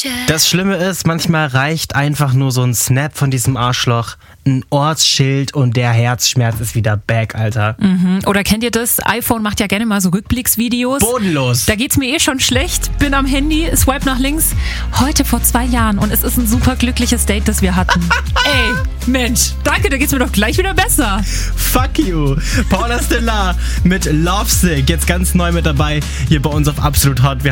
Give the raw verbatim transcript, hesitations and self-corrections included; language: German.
Das Schlimme ist, manchmal reicht einfach nur so ein Snap von diesem Arschloch, ein Ortsschild und der Herzschmerz ist wieder back, Alter. Mhm. Oder kennt ihr das? iPhone macht ja gerne mal so Rückblicksvideos. Bodenlos. Da geht's mir eh schon schlecht. Bin am Handy, swipe nach links. Heute vor zwei Jahren und es ist ein super glückliches Date, das wir hatten. Ey, Mensch, danke, da geht's mir doch gleich wieder besser. Fuck you. Paula Stellar mit Lovesick, jetzt ganz neu mit dabei, hier bei uns auf Absolut Hot. Wir